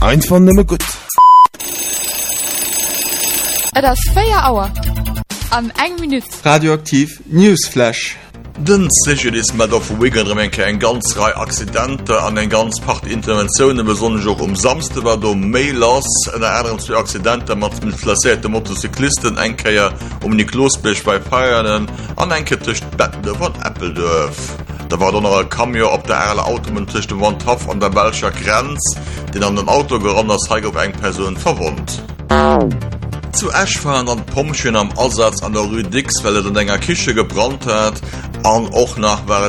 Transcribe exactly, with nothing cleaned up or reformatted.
Einfach nimmer gut. Das vier Uhr. An eng Minute. Radioaktiv Newsflash. Den sicher is mat of Wigenremenke en ganz Reihe Accidente an en ganz Part Interventionen besonders auch um Samste war do Mailers en der Ä zu Accidente mat mit flasierte Motorcyclisten enkeier um die Klosbech bei Feiernen an enkecht Bettende van Apple dürf. Da war dann ein Cameo op der Erle Automentlichte Wandhaft an der Belscher Grenz, den an den Auto geranners Heig op eng Person verwundt. Zu Eschfahren an Pomschen am Ersatz an der Rue Dixwelle den enger Kiche gebrannt hat, an och nach war